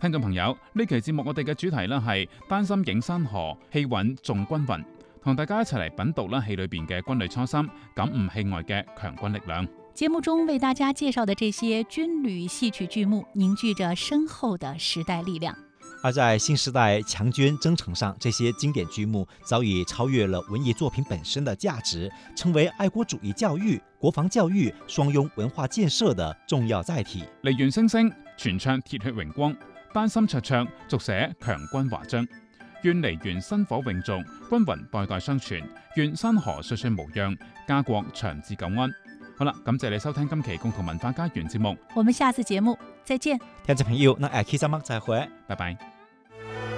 聽眾朋友，呢期節目我哋嘅主題呢係丹心映山河，氣韻頌均匀，同大家一齊嚟品讀戲裏邊嘅軍旅初心，感悟戲外嘅強軍力量。 節目中為大家介紹的這些軍旅戲曲劇目，凝聚着深厚的時代力量。 而在新時代強軍征程上，這些經典劇目早已超越了文藝作品本身的價值，成為愛國主義教育、國防教育雙擁文化建設的重要載體。 梨園聲聲，傳唱鐵血榮光；丹心灼灼，續寫強軍華章。願梨園薪火永續，均匀代代相傳；願山河歲歲無恙，家國長治久安。好啦，感謝你收聽今期共同文化家園節目， 我們下次節目再見。 聽眾朋友，那下期節目再會， 拜拜。